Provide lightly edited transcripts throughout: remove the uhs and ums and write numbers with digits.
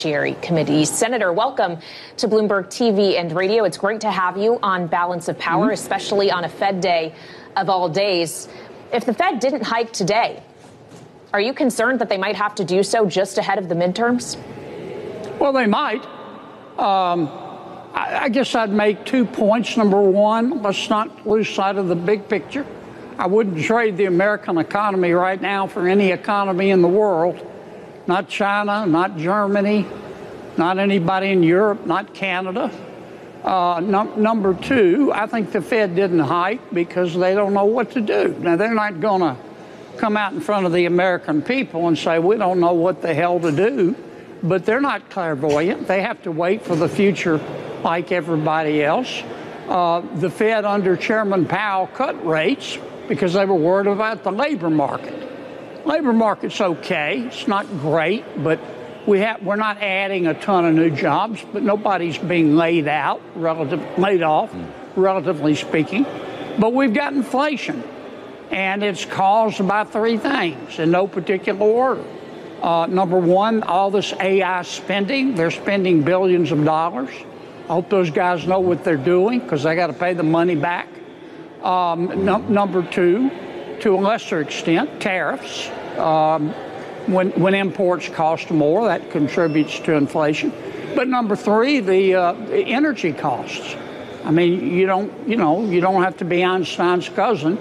Committee. Senator, welcome to Bloomberg TV and radio. It's great to have you on Balance of Power, especially on a Fed day of all days. If the Fed didn't hike today, are you concerned that they might have to do so just ahead of the midterms? Well, they might. I guess I'd make 2 points. Number one, let's not lose sight of the big picture. I wouldn't trade the American economy right now for any economy in the world. Not China, not Germany, not anybody in Europe, not Canada. Number two, I think the Fed didn't hike because they don't know what to do. Now, they're not going to come out in front of the American people and say, we don't know what the hell to do. But they're not clairvoyant. They have to wait for the future like everybody else. The Fed under Chairman Powell cut rates because they were worried about the labor market. Labor market's okay. It's not great, but we're not adding a ton of new jobs, but nobody's being laid off, relatively speaking. But we've got inflation, and it's caused by three things in no particular order. Number one, all this AI spending. They're spending billions of dollars. I hope those guys know what they're doing because they got to pay the money back. Number two, to a lesser extent, tariffs. When imports cost more, that contributes to inflation. But number three, the energy costs. I mean, you don't have to be Einstein's cousin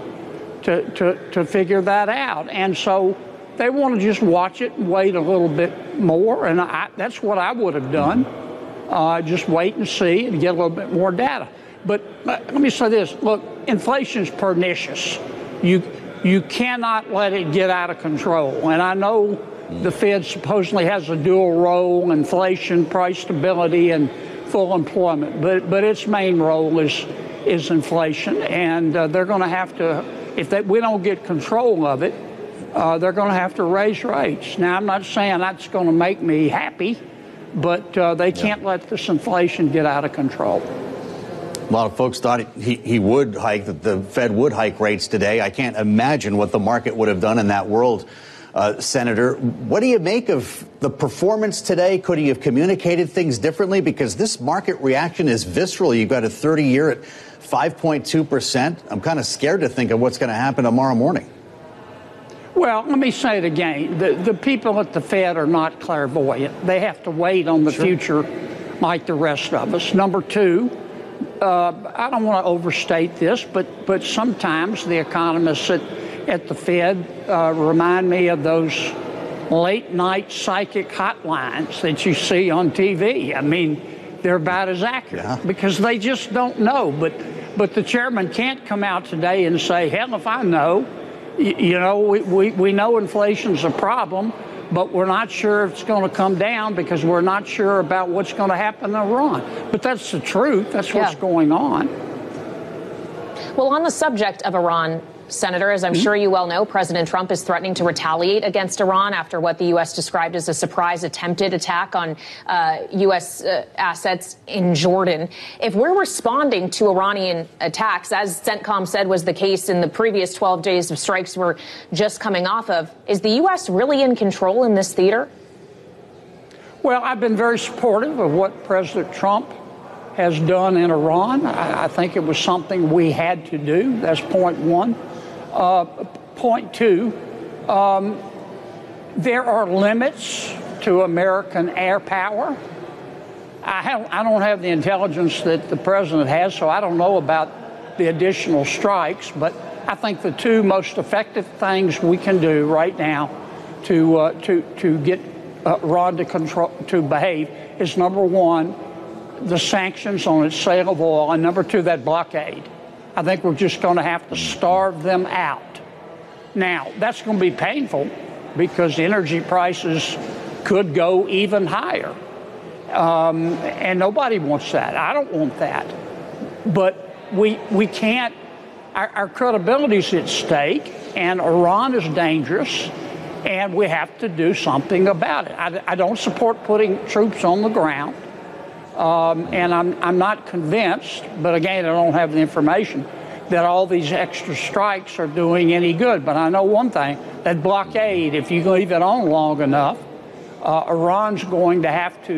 to figure that out. And so they want to just watch it and wait a little bit more. And that's what I would have done. Just wait and see and get a little bit more data. But let me say this. Look, inflation's pernicious. You cannot let it get out of control. And I know the Fed supposedly has a dual role, inflation, price stability, and full employment. But its main role is inflation. And they're going to have to, if we don't get control of it, they're going to have to raise rates. Now, I'm not saying that's going to make me happy, but they can't let this inflation get out of control. A lot of folks thought he would hike, that the Fed would hike rates today. I can't imagine what the market would have done in that world, Senator. What do you make of the performance today? Could he have communicated things differently? Because this market reaction is visceral. You've got a 30-year at 5.2%. I'm kind of scared to think of what's going to happen tomorrow morning. Well, let me say it again. The people at the Fed are not clairvoyant. They have to wait on the future like the rest of us. Number two, I don't want to overstate this, but sometimes the economists at the Fed remind me of those late-night psychic hotlines that you see on TV. I mean, they're about as accurate because they just don't know. But the chairman can't come out today and say, hell, if I know. We know inflation's a problem, but we're not sure if it's going to come down because we're not sure about what's going to happen in Iran. But that's the truth. That's what's going on. Well, on the subject of Iran, Senator, as I'm sure you well know, President Trump is threatening to retaliate against Iran after what the U.S. described as a surprise attempted attack on U.S. assets in Jordan. If we're responding to Iranian attacks, as CENTCOM said was the case in the previous 12 days of strikes we're just coming off of, is the U.S. really in control in this theater? Well, I've been very supportive of what President Trump has done in Iran. I think it was something we had to do. That's point one. Point two, there are limits to American air power. I don't have the intelligence that the president has, so I don't know about the additional strikes, but I think the two most effective things we can do right now to get Iran to behave is, number one, the sanctions on its sale of oil, and number two, that blockade. I think we're just going to have to starve them out. Now, that's going to be painful because energy prices could go even higher. And nobody wants that. I don't want that. But we can't, our credibility's at stake, and Iran is dangerous, and we have to do something about it. I don't support putting troops on the ground. And I'm not convinced, but again, I don't have the information, that all these extra strikes are doing any good. But I know one thing, that blockade, if you leave it on long enough, Iran's going to have to